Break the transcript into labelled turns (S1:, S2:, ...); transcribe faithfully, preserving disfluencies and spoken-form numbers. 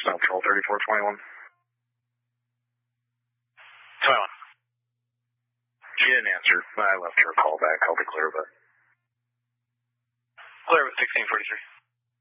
S1: Snow Patrol thirty-four twenty-one.
S2: twenty-one.
S1: She didn't answer. I left her a call back. I'll be clear, but...
S2: Clear with sixteen forty-three.